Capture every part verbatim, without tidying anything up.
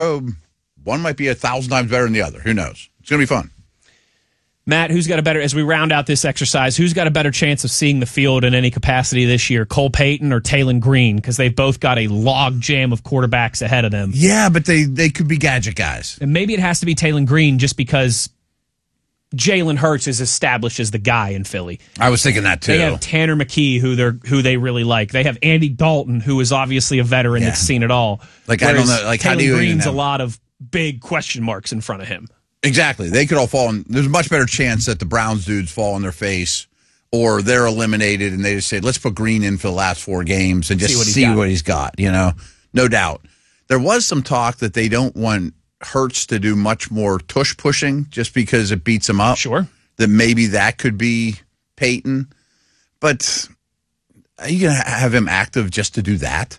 one might be a thousand times better than the other. Who knows? It's going to be fun. Matt, who's got a better, as we round out this exercise, who's got a better chance of seeing the field in any capacity this year, Cole Payton or Taylon Green? Because they've both got a log jam of quarterbacks ahead of them. Yeah, but they, they could be gadget guys. And maybe it has to be Taylon Green just because Jalen Hurts is established as the guy in Philly. I was thinking that too. They have Tanner McKee, who they're who they really like. They have Andy Dalton, who is obviously a veteran yeah. that's seen it all. Like Whereas I don't know, like how do you Green's even a lot of big question marks in front of him. Exactly. They could all fall in. There's a much better chance that the Browns dudes fall on their face or they're eliminated and they just say, let's put Green in for the last four games and just see what he's, see got. What he's got. You know, no doubt. There was some talk that they don't want Hurts to do much more tush pushing just because it beats him up. Sure. That maybe that could be Peyton. But are you going to have him active just to do that?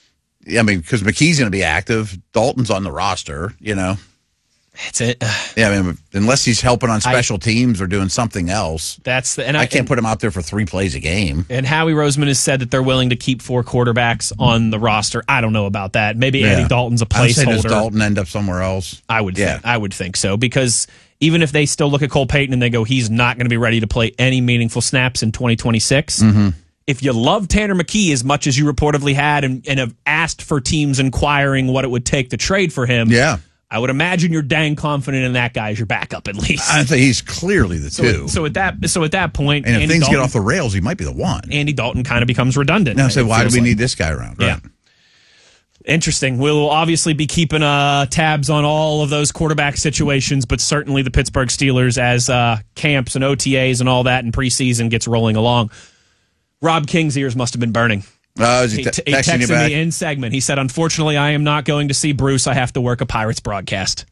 I mean, because McKee's going to be active. Dalton's on the roster, you know. That's it. Yeah, I mean, unless he's helping on special I, teams or doing something else. That's the, and I, I can't and, put him out there for three plays a game. And Howie Roseman has said that they're willing to keep four quarterbacks on the roster. I don't know about that. Maybe yeah. Andy Dalton's a placeholder. Does Dalton end up somewhere else? I would. Yeah. Think, I would think so because even if they still look at Cole Payton and they go, he's not going to be ready to play any meaningful snaps in twenty twenty-six. Mm-hmm. If you love Tanner McKee as much as you reportedly had and, and have asked for teams inquiring what it would take to trade for him, yeah. I would imagine you're dang confident in that guy as your backup at least. I think he's clearly the so, two. So at that, so at that point, and if Andy things Dalton, get off the rails, he might be the one. Andy Dalton kind of becomes redundant. Now, say, why do we like. need this guy around? Right. Yeah. Interesting. We'll obviously be keeping uh, tabs on all of those quarterback situations, but certainly the Pittsburgh Steelers as uh, camps and O T As and all that in preseason gets rolling along. Rob King's ears must have been burning. Uh, he, he, t- he texted me, me in segment. He said, unfortunately, I am not going to see Bruce. I have to work a Pirates broadcast.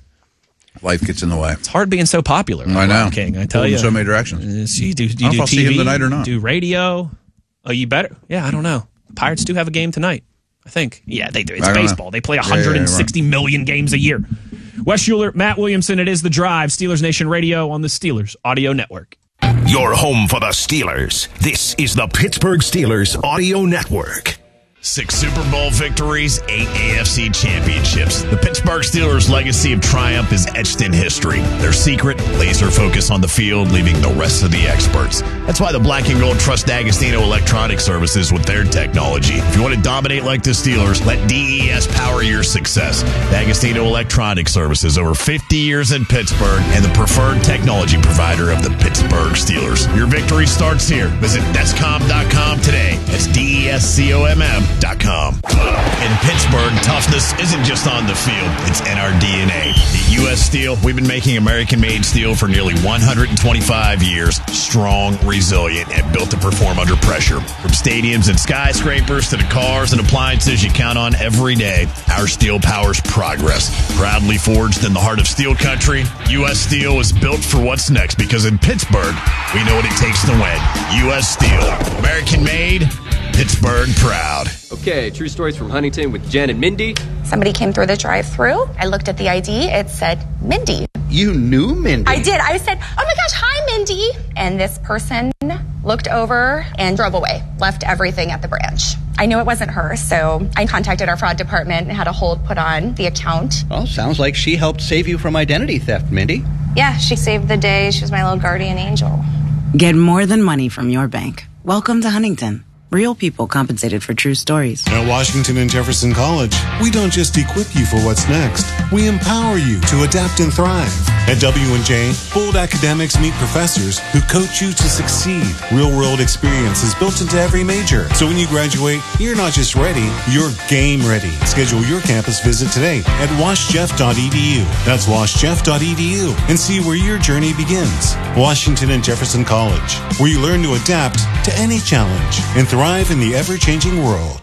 Life gets in the way. It's hard being so popular. I know. Rob King, I tell Pulled you. In so many directions. Uh, you do, you I don't do know if I'll T V, see him tonight or not. Do radio. Oh, you better. Yeah, I don't know. Pirates do have a game tonight, I think. Yeah, they do. It's baseball. Know. They play one hundred sixty yeah, yeah, right. million games a year. Wes Schuler, Matt Williamson, it is The Drive, Steelers Nation Radio on the Steelers Audio Network. Your home for the Steelers. This is the Pittsburgh Steelers Audio Network. Six Super Bowl victories, eight A F C championships. The Pittsburgh Steelers' legacy of triumph is etched in history. Their secret, laser focus on the field, leaving the rest of the experts. That's why the Black and Gold trust D'Agostino Electronic Services with their technology. If you want to dominate like the Steelers, let D E S power your success. D'Agostino Electronic Services, over fifty years in Pittsburgh, and the preferred technology provider of the Pittsburgh Steelers. Your victory starts here. Visit Descom dot com today. That's D E S C O M M. Com. In Pittsburgh, toughness isn't just on the field, it's in our D N A. At U S Steel, we've been making American-made steel for nearly one hundred twenty-five years. Strong, resilient, and built to perform under pressure. From stadiums and skyscrapers to the cars and appliances you count on every day, our steel powers progress. Proudly forged in the heart of steel country, U S Steel is built for what's next because in Pittsburgh, we know what it takes to win. U S Steel. American-made, Pittsburgh proud. Okay, true stories from Huntington with Jen and Mindy. Somebody came through the drive-thru. I looked at the I D. It said Mindy. You knew Mindy? I did. I said, oh my gosh, hi, Mindy. And this person looked over and drove away, left everything at the branch. I knew it wasn't her, so I contacted our fraud department and had a hold put on the account. Well, sounds like she helped save you from identity theft, Mindy. Yeah, she saved the day. She was my little guardian angel. Get more than money from your bank. Welcome to Huntington. Real people compensated for true stories. At Washington and Jefferson College, we don't just equip you for what's next. We empower you to adapt and thrive. At W and J, bold academics meet professors who coach you to succeed. Real-world experience is built into every major. So when you graduate, you're not just ready, you're game ready. Schedule your campus visit today at wash jeff dot e d u. That's wash jeff dot e d u and see where your journey begins. Washington and Jefferson College, where you learn to adapt to any challenge and thrive in the ever-changing world.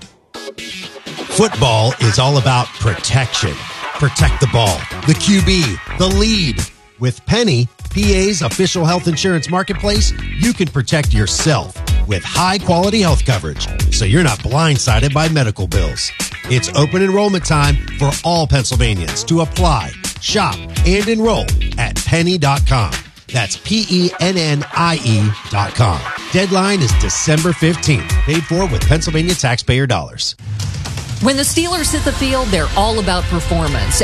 Football is all about protection. Protect the ball, the Q B, the lead. With Penny, P A's official health insurance marketplace, you can protect yourself with high-quality health coverage, so you're not blindsided by medical bills. It's open enrollment time for all Pennsylvanians to apply, shop, and enroll at penny dot com. That's P E N N I E dot com. Deadline is December fifteenth. Paid for with Pennsylvania taxpayer dollars. When the Steelers hit the field, they're all about performance.